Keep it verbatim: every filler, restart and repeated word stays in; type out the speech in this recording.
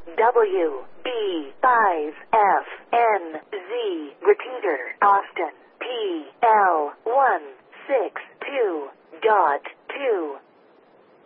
W B five F N Z. Repeater, Austin. P L one six two dot two.